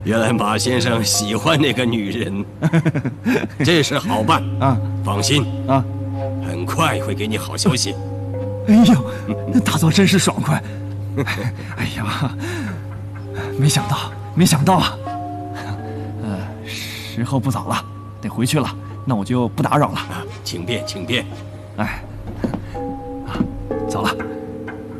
原来马先生喜欢那个女人，这事好办啊！放心啊，很快会给你好消息。 哎呦，那大佐真是爽快！哎呀，没想到啊！时候不早了，得回去了，那我就不打扰了。 请便，请便。 哎。